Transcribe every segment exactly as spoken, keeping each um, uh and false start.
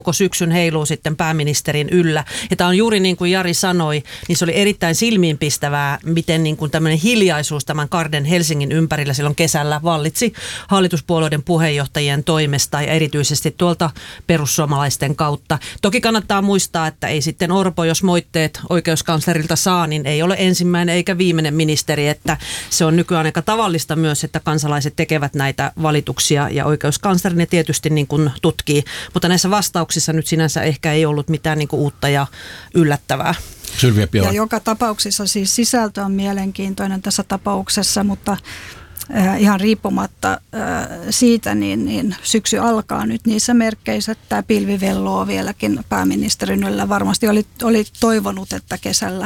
koko syksyn heiluu sitten pääministerin yllä. Ja tämä on juuri niin kuin Jari sanoi, niin se oli erittäin silmiinpistävää, miten niin kuin tämmöinen hiljaisuus tämän Karden Helsingin ympärillä silloin kesällä vallitsi hallituspuolueiden puheenjohtajien toimesta ja erityisesti tuolta perussuomalaisten kautta. Toki kannattaa muistaa, että ei sitten Orpo, jos moitteet oikeuskanslerilta saa, niin ei ole ensimmäinen eikä viimeinen ministeri, että se on nykyään aika tavallista myös, että kansalaiset tekevät näitä valituksia ja oikeuskansleri ne tietysti niin kuin tutkii, mutta näissä vastauksissa nyt sinänsä ehkä ei ollut mitään niin kuin uutta ja yllättävää. Sylvia Piela. Ja joka tapauksessa siis sisältö on mielenkiintoinen tässä tapauksessa, mutta äh, ihan riippumatta äh, siitä, niin, niin syksy alkaa nyt niissä merkkeissä, että tämä pilvi velloo vieläkin pääministerin yllä. Varmasti oli, oli toivonut, että kesällä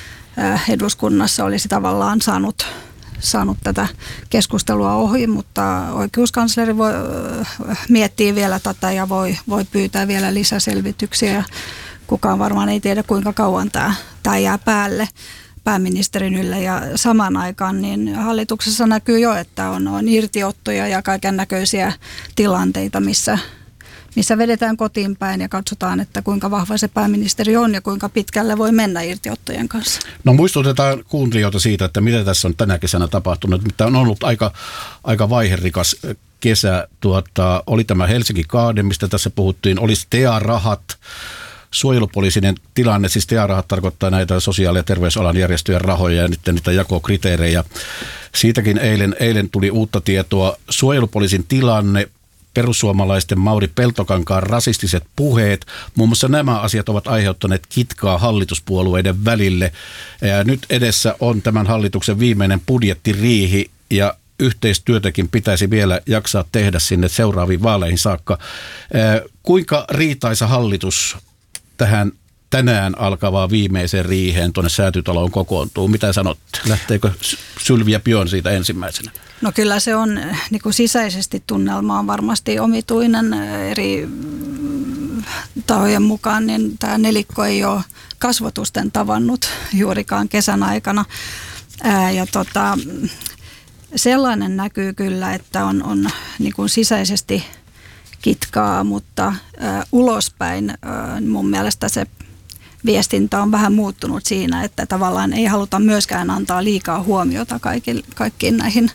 äh, eduskunnassa olisi tavallaan saanut saanut tätä keskustelua ohi, mutta oikeuskansleri voi, miettii vielä tätä ja voi, voi pyytää vielä lisäselvityksiä. Ja kukaan varmaan ei tiedä, kuinka kauan tämä, tämä jää päälle pääministerin yllä. Ja samaan aikaan niin hallituksessa näkyy jo, että on, on irtiottoja ja kaiken näköisiä tilanteita, missä missä vedetään kotiin päin ja katsotaan, että kuinka vahva se pääministeri on ja kuinka pitkälle voi mennä irtiottojen kanssa. No muistutetaan kuuntelijoita siitä, että mitä tässä on tänä kesänä tapahtunut. Mitä on ollut aika, aika vaiherikas kesä. Tuota, oli tämä Helsinki Kaade, mistä tässä puhuttiin, oli T E A-rahat, suojelupoliisinen tilanne, siis T E A-rahat tarkoittaa näitä sosiaali- ja terveysalan järjestöjen rahoja ja nyt niitä jakokriteerejä. Siitäkin eilen, eilen tuli uutta tietoa. Suojelupoliisin tilanne, perussuomalaisten Mauri Peltokankaan rasistiset puheet, muun muassa nämä asiat ovat aiheuttaneet kitkaa hallituspuolueiden välille. Ja nyt edessä on tämän hallituksen viimeinen budjettiriihi ja yhteistyötäkin pitäisi vielä jaksaa tehdä sinne seuraaviin vaaleihin saakka. Kuinka riitaisa hallitus tähän tänään alkavaan viimeiseen riiheen tuonne Säätytaloon kokoontuu? Mitä sanotte? Lähteekö Sylvia Pion siitä ensimmäisenä? No kyllä se on, niin kuin sisäisesti tunnelma on varmasti omituinen eri tahojen mukaan, niin tämä nelikko ei ole kasvotusten tavannut juurikaan kesän aikana. Ää, ja tota, sellainen näkyy kyllä, että on, on niin kuin sisäisesti kitkaa, mutta ää, ulospäin ää, mun mielestä se viestintä on vähän muuttunut siinä, että tavallaan ei haluta myöskään antaa liikaa huomiota kaikki, kaikkiin näihin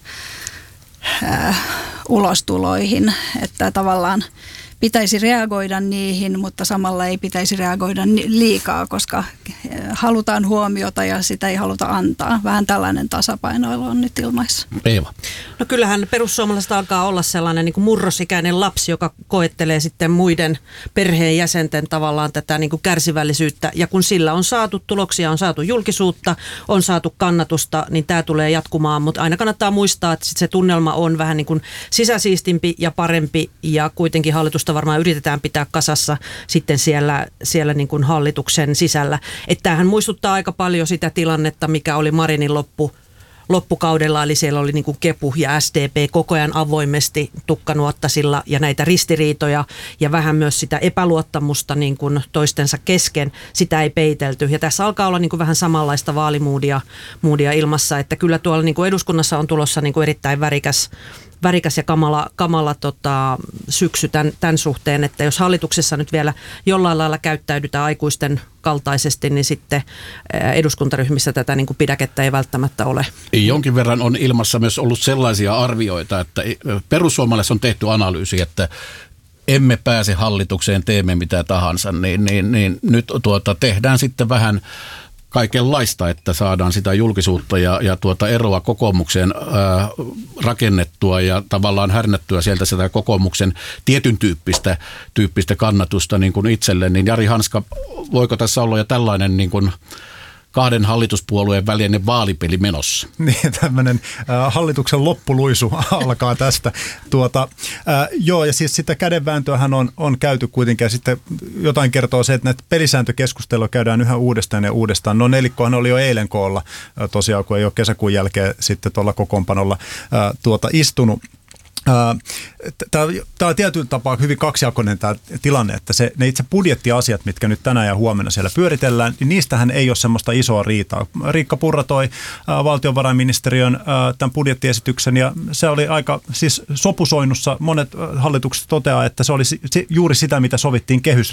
ää, ulostuloihin, että tavallaan pitäisi reagoida niihin, mutta samalla ei pitäisi reagoida liikaa, koska halutaan huomiota ja sitä ei haluta antaa. Vähän tällainen tasapainoilu on nyt ilmaissa. Eeva. No kyllähän perussuomalaiset alkaa olla sellainen niin kuin murrosikäinen lapsi, joka koettelee sitten muiden perheenjäsenten tavallaan tätä niin kuin kärsivällisyyttä. Ja kun sillä on saatu tuloksia, on saatu julkisuutta, on saatu kannatusta, niin tämä tulee jatkumaan. Mutta aina kannattaa muistaa, että sit se tunnelma on vähän niin kuin sisäsiistimpi ja parempi ja kuitenkin hallitusta varmaan yritetään pitää kasassa sitten siellä, siellä niin kuin hallituksen sisällä. Että tämähän muistuttaa aika paljon sitä tilannetta, mikä oli Marinin loppu, loppukaudella, eli siellä oli niin kuin Kepu ja S D P koko ajan avoimesti tukkanuottasilla ja näitä ristiriitoja ja vähän myös sitä epäluottamusta niin kuin toistensa kesken, sitä ei peitelty. Ja tässä alkaa olla niin kuin vähän samanlaista vaalimuudia muudia ilmassa, että kyllä tuolla niin kuin eduskunnassa on tulossa niin kuin erittäin värikäs värikäs ja kamala, kamala tota, syksy tämän, tämän suhteen, että jos hallituksessa nyt vielä jollain lailla käyttäydytään aikuisten kaltaisesti, niin sitten eduskuntaryhmissä tätä niin kuin pidäkettä ei välttämättä ole. Jonkin verran on ilmassa myös ollut sellaisia arvioita, että perussuomalaisissa on tehty analyysi, että emme pääse hallitukseen, teemme mitä tahansa, niin, niin, niin nyt tuota, tehdään sitten vähän kaikenlaista, että saadaan sitä julkisuutta ja, ja tuota eroa kokoomukseen ää, rakennettua ja tavallaan härnättyä sieltä sitä kokoomuksen tietyn tyyppistä, tyyppistä kannatusta niin kuin itselle. Niin Jari Hanska, voiko tässä olla jo tällainen niin kuin kahden hallituspuolueen välinen vaalipeli menossa? Niin, tämmöinen äh, hallituksen loppuluisu alkaa tästä. Tuota, äh, joo, ja siis sitä kädenvääntöähän on, on käyty kuitenkin, ja sitten jotain kertoo se, että näitä pelisääntökeskustelua käydään yhä uudestaan ja uudestaan. No nelikkohan oli jo eilen koolla, äh, tosiaan, kun ei ole kesäkuun jälkeen sitten tuolla kokoonpanolla äh, tuota, istunut. Tämä on tietyllä tapaa hyvin kaksijakoinen tämä tilanne, että se, ne itse budjettiasiat, mitkä nyt tänään ja huomenna siellä pyöritellään, niin niistähän ei ole semmoista isoa riitaa. Riikka Purra toi ää, valtiovarainministeriön ää, tämän budjettiesityksen ja se oli aika siis sopusoinnussa. Monet hallitukset toteaa, että se oli si, juuri sitä, mitä sovittiin kehys